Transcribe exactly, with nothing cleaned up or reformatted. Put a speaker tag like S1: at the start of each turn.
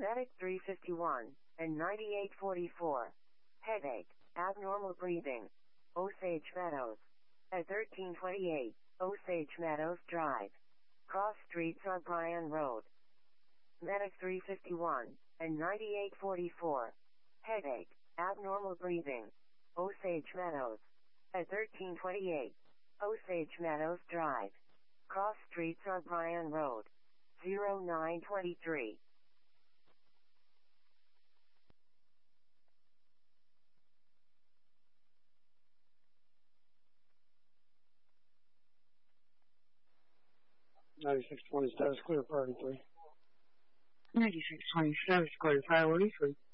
S1: Medic three fifty-one and ninety-eight forty-four. Headache, abnormal breathing. Osage Meadows. At thirteen twenty-eight, Osage Meadows Drive. Cross Streets on Bryan Road. Medic three fifty-one and ninety-eight forty-four. Headache, abnormal breathing. Osage Meadows. At thirteen twenty-eight, Osage Meadows Drive. Cross Streets on Bryan Road. zero nine twenty-three.
S2: ninety-six twenty status clear priority three.
S3: ninety-six twenty status clear priority three.